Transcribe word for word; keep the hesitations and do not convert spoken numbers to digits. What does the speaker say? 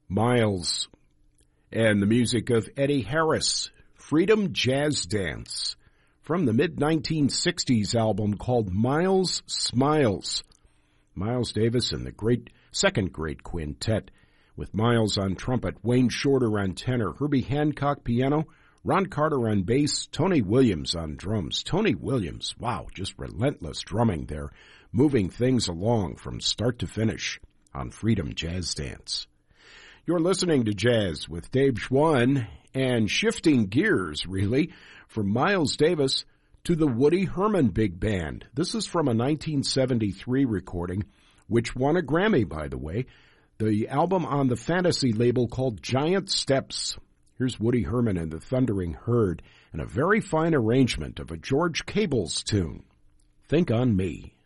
Miles, and the music of Eddie Harris, Freedom Jazz Dance, from the mid nineteen sixties album called Miles Smiles. Miles Davis and the great second great quintet, with Miles on trumpet, Wayne Shorter on tenor, Herbie Hancock piano, Ron Carter on bass, Tony Williams on drums. Tony Williams, wow, just relentless drumming there, moving things along from start to finish on Freedom Jazz Dance. You're listening to Jazz with Dave Schwann, and shifting gears, really, from Miles Davis to the Woody Herman Big Band. This is from a nineteen seventy-three recording, which won a Grammy, by the way, the album on the Fantasy label called Giant Steps. Here's Woody Herman and the Thundering Herd, and a very fine arrangement of a George Cables tune, Think on Me.